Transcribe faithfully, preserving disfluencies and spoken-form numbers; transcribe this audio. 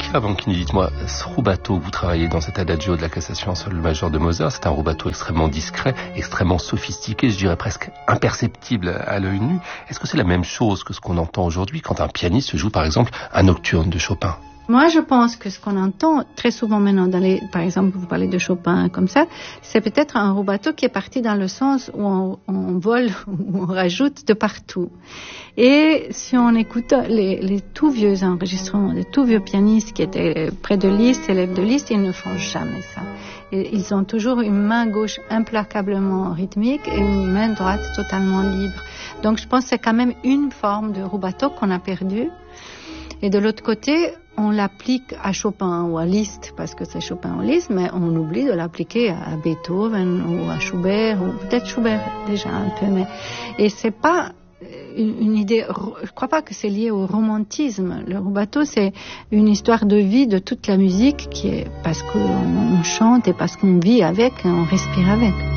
Pierre Banchini, dites-moi, ce rubato, vous travaillez dans cet adagio de la cassation en sol majeur de Mozart, c'est un rubato extrêmement discret, extrêmement sophistiqué, je dirais presque imperceptible à l'œil nu. Est-ce que c'est la même chose que ce qu'on entend aujourd'hui quand un pianiste joue par exemple un nocturne de Chopin? Moi, je pense que ce qu'on entend très souvent maintenant, dans les, par exemple, vous parlez de Chopin comme ça, c'est peut-être un rubato qui est parti dans le sens où on, on vole, où on rajoute de partout. Et si on écoute les, les tout vieux enregistrements, les tout vieux pianistes qui étaient près de Liszt, élèves de Liszt, ils ne font jamais ça. Et ils ont toujours une main gauche implacablement rythmique et une main droite totalement libre. Donc, je pense que c'est quand même une forme de rubato qu'on a perdue. Et de l'autre côté, on l'applique à Chopin ou à Liszt, parce que c'est Chopin ou Liszt, mais on oublie de l'appliquer à Beethoven ou à Schubert, ou peut-être Schubert déjà un peu. Mais... Et c'est pas une, une idée, je crois pas que c'est lié au romantisme. Le rubato, c'est une histoire de vie de toute la musique qui est parce qu'on chante et parce qu'on vit avec et on respire avec.